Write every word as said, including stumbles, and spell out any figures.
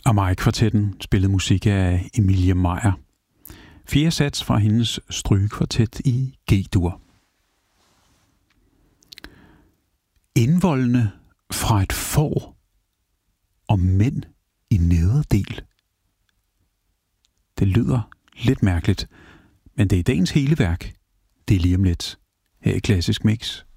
Amai-kvartetten spillede musik af Emilie Meier. Fjerde sats fra hendes strygekvartet i G-dur. Indvoldene fra et får og mænd i nederdel. Det lyder lidt mærkeligt, men det er dagens hele værk. Det er lige om lidt her i Klassisk Mix.